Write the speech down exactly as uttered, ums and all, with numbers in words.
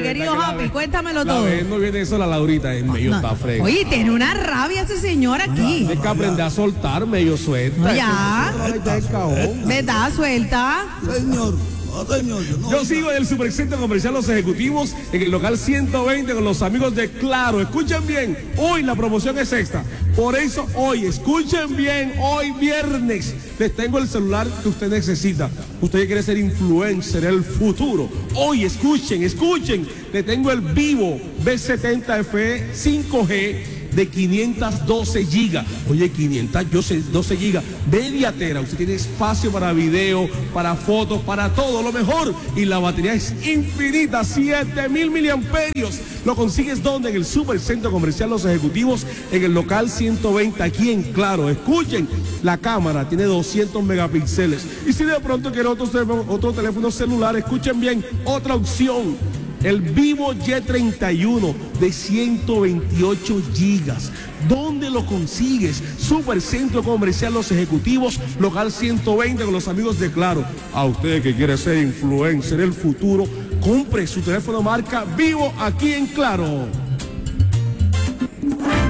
querido Happy? Cuéntamelo la todo. vez no viene eso, la Laurita es medio No. está fregada. Oye, tiene una rabia ese señor aquí. Tienes que aprender a soltar medio suelta. No, ya. Ahí está caón. ¿Verdad? Suelta. Señor, no, señor, yo no. Yo sigo en el Supercentro Comercial Los Ejecutivos, en el local ciento veinte con los amigos de Claro. Escuchen bien, hoy la promoción es extra. Por eso hoy, escuchen bien, hoy viernes les tengo el celular que usted necesita. Usted quiere ser influencer, el futuro. Hoy escuchen, escuchen, le tengo el Vivo B setenta F E cinco G de quinientos doce gigas. Oye, quinientos doce gigas. Media tera. Usted tiene espacio para video, para fotos, para todo lo mejor. Y la batería es infinita, siete mil miliamperios. Lo consigues donde? En el Supercentro Comercial Los Ejecutivos, en el local ciento veinte, aquí en Claro. Escuchen, la cámara tiene doscientos megapíxeles. Y si de pronto quieren otro, otro teléfono celular, escuchen bien, otra opción. El Vivo Y treinta y uno de ciento veintiocho gigas. ¿Dónde lo consigues? Supercentro Comercial Los Ejecutivos, local ciento veinte con los amigos de Claro. A usted que quiere ser influencer, el futuro, compre su teléfono marca Vivo aquí en Claro.